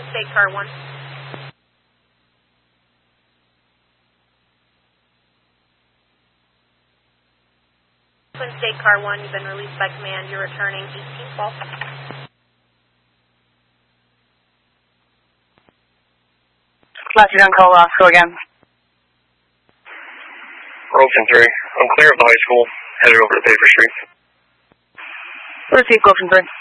State Car 1. Twin State Car 1, you've been released by command. You're returning 1812. Last you done call off. Go again. Wilson 3. I'm clear of the high school. Headed over to Paper Street. Receive Wilson 3.